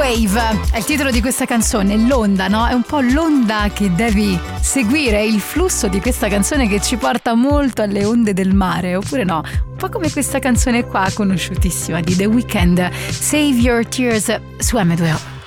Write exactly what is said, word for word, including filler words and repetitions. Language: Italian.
Wave è il titolo di questa canzone, l'onda, no? È un po' l'onda che devi seguire, il flusso di questa canzone che ci porta molto alle onde del mare, oppure no? Un po' come questa canzone qua, conosciutissima, di The Weeknd, Save Your Tears, su M due O.